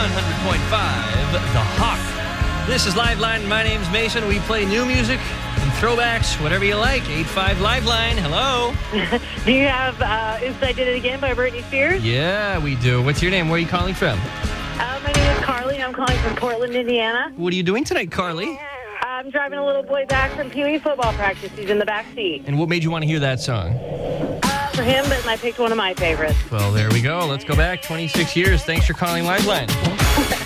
The Hawk. This is Liveline. My name's Mason. We play new music and throwbacks, whatever you like. 85 Liveline. Hello. Do you have Oops, I Did It Again by Britney Spears? Yeah, we do. What's your name? Where are you calling from? My name is Carly. I'm calling from Portland, Indiana. What are you doing tonight, Carly? I'm driving a little boy back from Pee Wee football practice. He's in the back seat. And what made you want to hear that song? For him, but I picked one of my favorites. Well, there we go. Let's go back 26 years. Thanks for calling Liveline.